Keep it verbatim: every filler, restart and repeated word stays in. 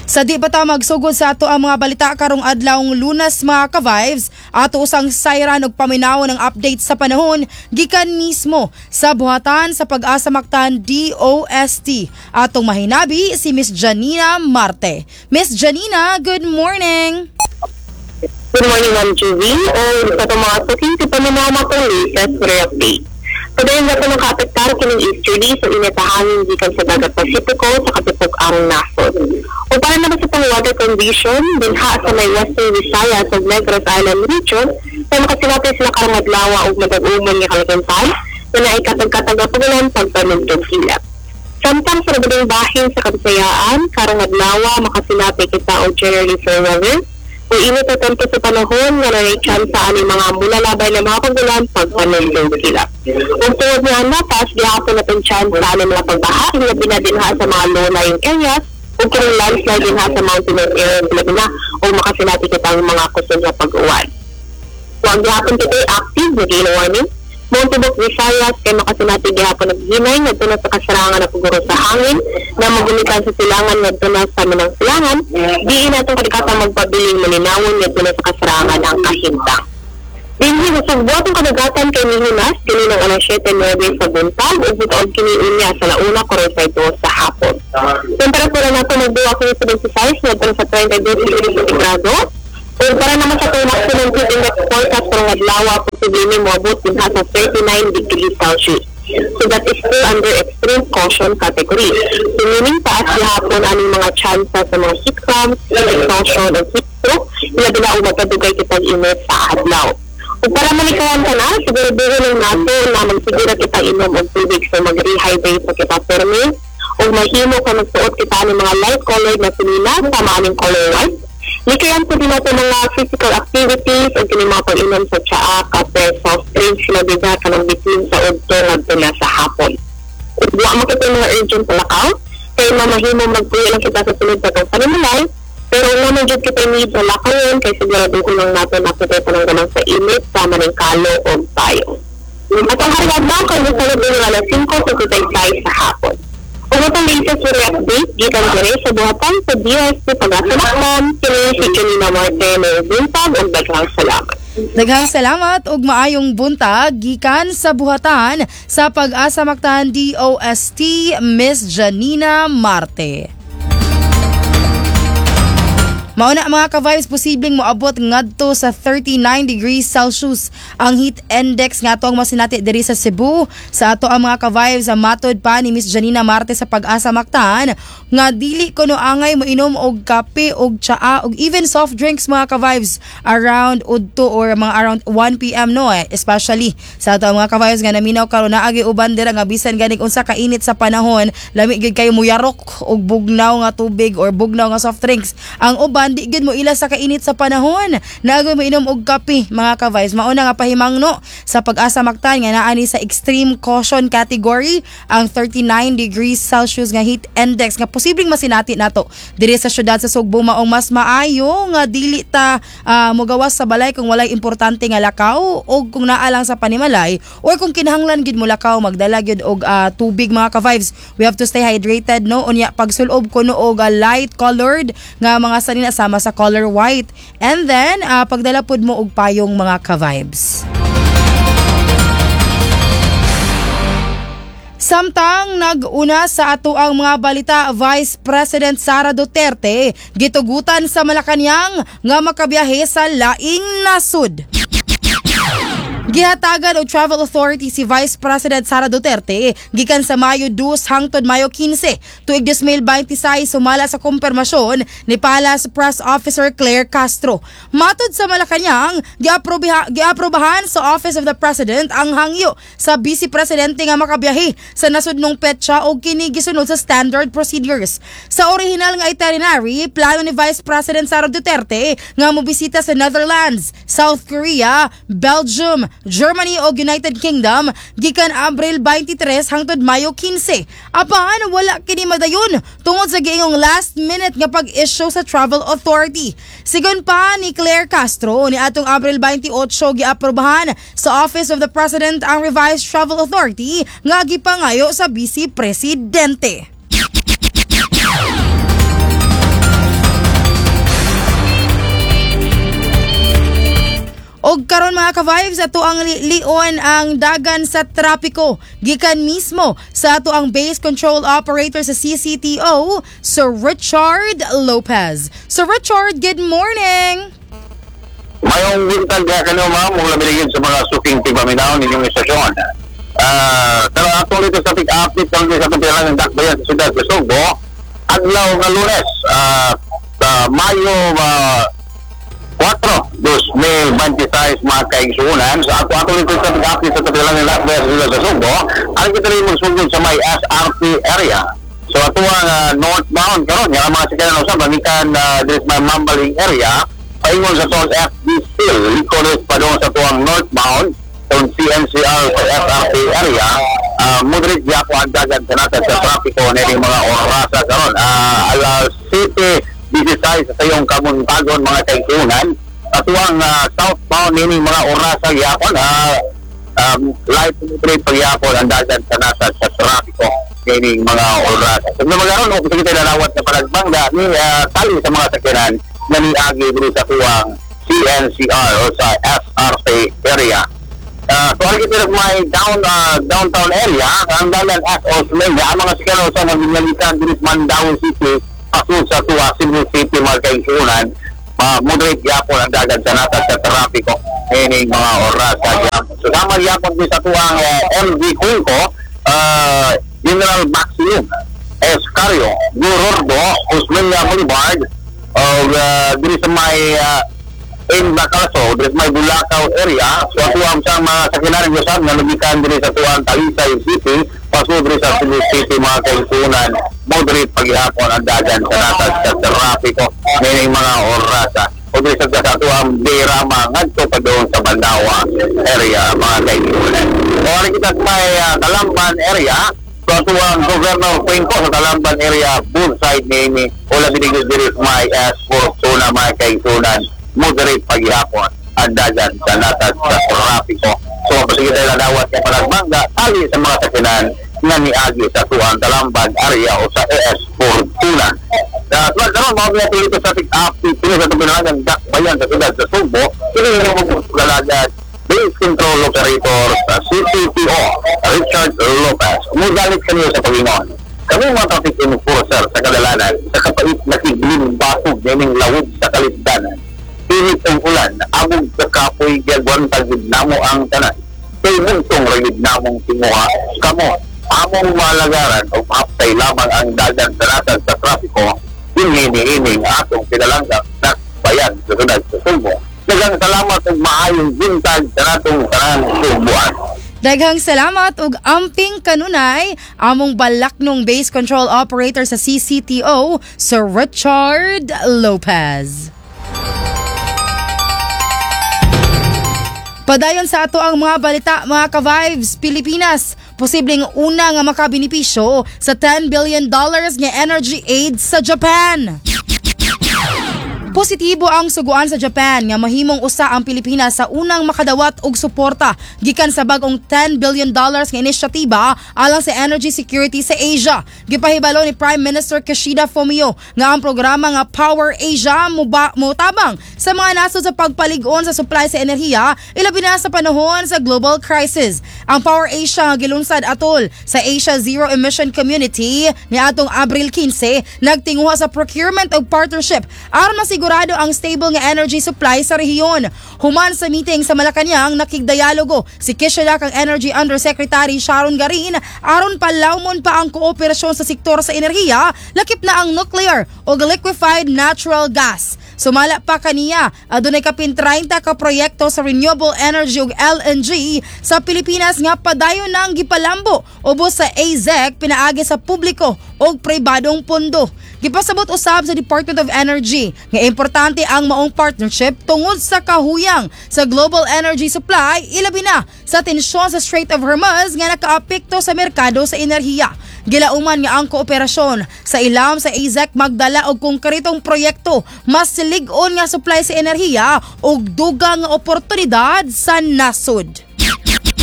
Sa di pa ta magsugod sa ato ang mga balita karong adlawng Lunas mga ka-vibes, ato usang sayran og paminaw ng update sa panahon gikan mismo sa buhatan sa Pag-asa Mactan D O S T. Atong mahinabi si Miss Janina Marte. Miss Janina, good morning. Good morning, Ma'am Julie. O sa itong mga suking si paminaw matong latest weather update. Padayon na ito ng kaapektar kining easterly sa initahangin gikan sa dagat Pasipiko sa katipog arong nasod. O para naman sa itong weather condition, dinha sa may Western Visayas ug Negros Island region, ay makasinapin sila karong adlaw ug madag-umon nga kalagantan na naikatag-katag na pagulan pagpanugtog kilap. Samtang sa nabadang bahin sa Kabisayaan, karong adlaw makasinapi kita og generally fair weather. O init na tempo sa panahon nga na-chance sa aning mga mulalabay na mga pagulan pagpanugtog kilap. Kung tuwag nga na, taas gihapon na itong chance sa aning mga pagbaha, nga binadinha sa mga low-lying areas, o kung landslide din ha sa mountainous area na o makasinati kita ang mga kusog sa pag-uwan. Huwag gihapon kita active na gila warning. Montebok, Visayas, kay makasinati gihapon naghinay, nagto na sa kasarangan na paguro sa hangin, na magulitan sa silangan, nagto na sa manang silangan, diin natong kadikata magpabiling maninawon, nagto na sa kasarangan ang kahintang. Dinhi nasugbuat ang kadagatan kay Mihinas, kini ng alas siyete nueve sa buntag, ug bitaog kini unya sa launa korosay dos sa hapon. Temperatura nato magduwa kini sa twenty-six ngadto sa thirty-two degrees centigrado. Ug para naman sa tuyo maximum heat index forecast karong adlaw posible ni moabot dinha sa thirty-nine degrees Celsius. So that is still under extreme caution category. So meaning taas gihapon aning mga chance sa mga heat cramps, exhaustion ug heat stroke, ilabi na og magpadugay kitag init sa adlaw. Kung para malikawan ka na, siguro-duro lang nato na magsigura kita inom og tubig so mag-rehydrate sa kita permis o mahimo ka magsuot kita ng mga light-colored na sinila sa maaning color white. Likayan po din nato mga physical activities o kini mga pag-inom sa tsaa, kape, soft drinks, sila biga ka ng bitin sa udto nagto na sa hapon. Kung buwa mo kita mga urgent palakaw, kaya mamahimo magpuyo lang kita sa sunod sa itong panimalay. Pero naman dyan kita need na lakayon kaya sigurado ko lang natin nakita pa ng ganang sa init sama ng kalo o tayo. At ang haragad daw kayo sa labing ng alas five sa tutay sa hapon. Kung itong latest weather update, gitan ko rin sa buhatan sa D O S T Pag-asa Mactan, kini si Janina Marte may buntag o daghang salamat. Daghang salamat ug maayong buntag gikan sa buhatan sa Pag-asa Mactan D O S T Miss Janina Marte. Mauna mga ka-vibes, posibleng moabot ngadto sa thirty-nine degrees Celsius ang heat index nga atong masinati diri sa Cebu. Sa ato ang mga ka-vibes, matod pa ni Miss Janina Marte sa Pag-asa Mactan nga dili kuno angay mo inom og kape og tsaa og even soft drinks mga ka-vibes around udto or mga around one p m no eh. Especially sa ato ang mga ka-vibes nga naminaw karon naagi uban dira nga bisan ganing unsa ka init sa panahon, lami gid kayo muyarok og bugnaw nga tubig or bugnaw nga soft drinks. Ang uban di gid mo ila sa kainit sa panahon. Nagoy mo inom og kape mga ka-vibes. Mauna nga pahimangno sa Pag-asa Mactan nga naa ni sa extreme caution category ang thirty-nine degrees Celsius nga heat index nga posibleng masinati nato diri sa syudad sa Sugbo. Maong mas maayo nga dili ta uh, mogawas sa balay kung walay importante nga lakaw o kung naa lang sa panimalay or kung kinahanglan gid mo lakaw magdala gyud og uh, tubig mga ka-vibes. We have to stay hydrated no unya pagsulob kuno og uh, light colored nga mga sanina sama sa color white. And then, uh, pagdala pod mo og payong mga ka-vibes. Samtang nag-una sa ato ang mga balita, Vice President Sara Duterte gitugutan sa Malacañang nga makabiyahe sa laing nasud. Gihatagan og Travel Authority si Vice President Sara Duterte gikan sa Mayo two hangtod Mayo fifteen tuig two thousand twenty-six sumala sa kumpirmasyon ni Palace Press Officer Claire Castro. Matod sa Malacañang, giaprobahan sa Office of the President ang hangyo sa Vice Presidente nga makabiyahe sa nasudnong petsa og kini gisunod sa standard procedures. Sa original nga itinerary, plano ni Vice President Sara Duterte nga mobisita sa Netherlands, South Korea, Belgium, Germany o United Kingdom gikan Abril twenty-three hangtod Mayo fifteen. Apan wala kini madayon tungod sa giingong last minute nga pag-issue sa Travel Authority. Sigon pa ni Claire Castro, ni atong Abril twenty-eight giaprobahan sa Office of the President ang revised Travel Authority nga gipangayo sa Vice Presidente. mga ka-vibes, ato ang li- lion ang dagan sa trapiko. Gikan mismo sa ato ang base control operator sa C C T O, Sir Richard Lopez. Sir Richard, good morning! Mayong buntag ka kanyo ma'am, mula biligid sa mga suking tipaminaw ninyong istasyon. Ah, pero atong dito sa pick-update kung sa pagpilang ng dakbayan sa siyudad sa Sugbo, adlaw nga Lunes, ah, sa Mayo uh, four, two mil twenty-six mga kaigsunan. Sa ato ato dito sa pick-update sa pagpilang ng dakbayan sa siyudad sa Sugbo, ang kita rin magsugod sa may S R P area. So ato ang uh, northbound karon, yung mga sikalan usap, magikan uh, this may Mambaling area, paingon sa tuwang F D Steel, ikonis pa doon sa tuwang northbound, kung C N C R sa S R P area, uh, moderate di ako ang dagan sa natin sa trapiko na yung mga orasa karon. Uh, alas City, sixteen sa yung kamuntagon mga kaikunan, at tuwang uh, southbound nini mga orasa yapon, uh, um, light moderate pagyapon ang dagan sa natin sa trapiko nini mga orasa. So, magaron, kung sige tayo nalawat na palagbangga, ni uh, tali sa mga sakyanan, na niagi dito sa tuwang C N C R o sa S R P area. Uh, so, ang kita may down, uh, downtown area, ang dalan as Osmeña, ang mga sikano sa naginalitan dito sa Mandaue City, pasun sa tuwa Cebu City, mga kaisunan, uh, moderate yapon ang dagan sa natas sa trapiko, meaning mga oras sa yapon. So, sama yapon dito sa tuwang uh, M V Cunco, uh, General Maximum, Escario, Gurordo, Osmeña Boulevard, o uh, dito sa may uh, in Bacalso, dito may Bulacau area. So ato ang siyang mga sakinarin ko saan na nagikan dito sa tuwang Talisay City, paso dito sa Cebu City, mga kaisunan, moderate paghihapon ang dagan sa natas sa trapiko, may mga orasa. O dito sa tuwang Birama, ngadto pa doon sa Bandawa area, mga kaisunan. So ano kita sa may uh, Talamban area, so ato ang Governor Cuenco sa Talamban area, both side name, wala binigay dito may S four, so na mga kaisunan, moderate paghihapon ang dagan sa natas sa trapiko. So pasige tayo nadawat niya palagbangga tali sa mga sakinan nga niagi sa tuwang Talamban area o sa A S four tuna. At uh, karon mga mga tulito sa pick-up pili sa tuminagan dakbayan sa siyudad sa Sugbo, pili na magpagalagan base control operator sa C C T O Richard Lopez. Mugalit kanyo sa Panginoon. Kami mga traffic enforcer sa kadalanan sa kapait na kigling basog naming lawid sa kalisdanan. Pilit ang ulan, abog sa kapoy gagwan tagid namo ang tanan. Kay muntong rayid namong timuha, kamo, among malagaran o haptay lamang ang dagan sa natas sa trapiko, yung hini-hining atong pinalanggang nakbayan sa siyudad sa Sugbo. Dagang salamat at maayong bintag sa natong tanan Sugboan. Daghang salamat ug amping kanunay among balaknong base control operator sa C C T O, Sir Richard Lopez. Padayon sa ato ang mga balita, mga ka-vibes. Pilipinas posibleng una nga makabenipisyo sa ten billion dollars nga energy aid sa Japan. Positibo ang suguan sa Japan nga mahimong usa ang Pilipinas sa unang makadawat og suporta gikan sa bag-ong ten billion dollars nga inisyatiba alang sa energy security sa Asia. Gipahibalo ni Prime Minister Kishida Fumio nga ang programa nga Power Asia motabang sa mga nasod sa pagpalig-on sa supply sa enerhiya ilabi na sa panahon sa global crisis. Ang Power Asia nga gilunsad atol sa Asia Zero Emission Community niadtong Abril quince nagtinguha sa procurement og partnership aron sigurado ang stable nga energy supply sa rehiyon. Human sa meeting sa Malacañang nakigdialogo si Kishida kang Energy Undersecretary Sharon Garin aron palawmon pa ang kooperasyon sa sektor sa enerhiya lakip na ang nuclear o liquefied natural gas. Sumala pa kaniya, adunay kapin thirty ka proyekto sa renewable energy ug L N G sa Pilipinas nga padayon na ang gipalambo ubos sa A Z E C pinaagi sa publiko ug pribadong pondo. Gipasabot usab sa Department of Energy nga importante ang maong partnership tungod sa kahuyang sa global energy supply ilabi na sa tensyon sa Strait of Hormuz nga nakaapekto sa merkado sa enerhiya. Gilauman nga ang kooperasyon sa ilam sa A Z E C magdala og konkretong proyekto mas silig-on nga supply sa enerhiya ug dugang nga oportunidad sa nasod.